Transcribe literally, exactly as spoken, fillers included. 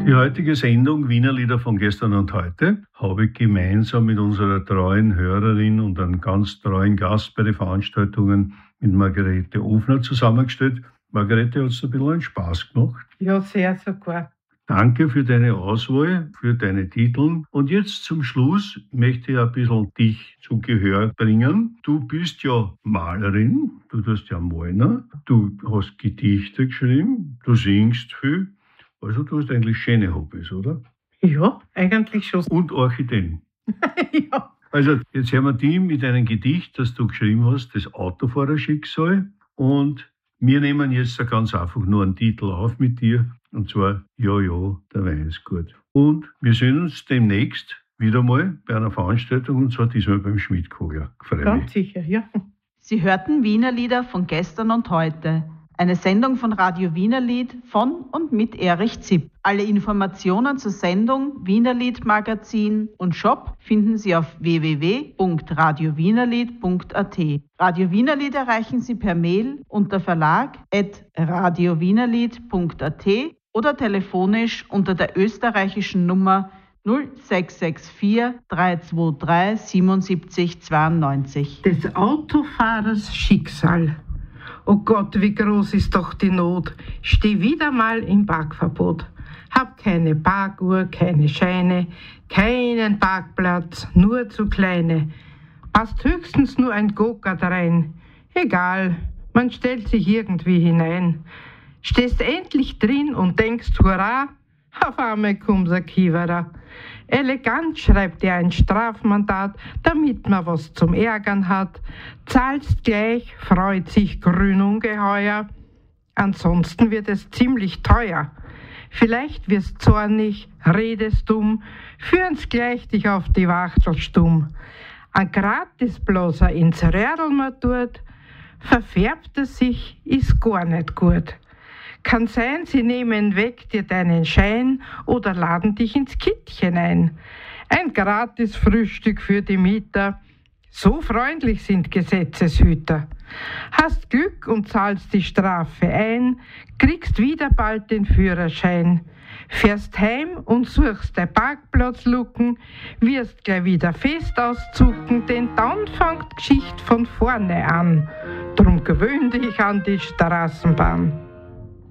Die heutige Sendung Wiener Lieder von gestern und heute habe ich gemeinsam mit unserer treuen Hörerin und einem ganz treuen Gast bei den Veranstaltungen mit Margarete Ofner zusammengestellt. Margarete, hat es ein bisschen einen Spaß gemacht? Ja, sehr sogar. Danke für deine Auswahl, für deine Titel. Und jetzt zum Schluss möchte ich ein bisschen dich zu Gehör bringen. Du bist ja Malerin, du tust ja malen, du hast Gedichte geschrieben, du singst viel. Also du hast eigentlich schöne Hobbys, oder? Ja, eigentlich schon. Und Orchideen. Ja. Also jetzt hören wir die mit einem Gedicht, das du geschrieben hast, das Autofahrerschicksal. Und wir nehmen jetzt ganz einfach nur einen Titel auf mit dir. Und zwar, ja, ja, der Wein ist gut. Und wir sehen uns demnächst wieder mal bei einer Veranstaltung, und zwar diesmal beim Schmidtkogler. Ganz sicher, ja. Sie hörten Wiener Lieder von gestern und heute. Eine Sendung von Radio Wienerlied von und mit Erich Zipp. Alle Informationen zur Sendung, Wienerlied Magazin und Shop finden Sie auf w w w punkt radio wienerlied punkt a t. Radio Wienerlied erreichen Sie per Mail unter verlag at radio wienerlied punkt a t oder telefonisch unter der österreichischen Nummer null sechs sechs vier drei zwei drei sieben sieben zwei neun. Des Autofahrers Schicksal. Oh Gott, wie groß ist doch die Not. Steh wieder mal im Parkverbot. Hab keine Parkuhr, keine Scheine, keinen Parkplatz, nur zu kleine. Passt höchstens nur ein Go-Kart rein. Egal, man stellt sich irgendwie hinein. Stehst endlich drin und denkst, hurra, auf einmal kommt ein Kiewerer. Elegant schreibt er ein Strafmandat, damit man was zum Ärgern hat. Zahlst gleich, freut sich Grünungeheuer. Ansonsten wird es ziemlich teuer. Vielleicht wirst zornig, redest dumm, führen's gleich dich auf die Wachtel stumm. Ein Gratisbloser ins Röhrl man tut, verfärbt es sich, ist gar nicht gut. Kann sein, sie nehmen weg dir deinen Schein oder laden dich ins Kittchen ein. Ein gratis Frühstück für die Mieter. So freundlich sind Gesetzeshüter. Hast Glück und zahlst die Strafe ein, kriegst wieder bald den Führerschein. Fährst heim und suchst dein Parkplatzlucken, wirst gleich wieder fest auszucken, denn dann fängt Geschichte von vorne an. Drum gewöhn dich an die Straßenbahn.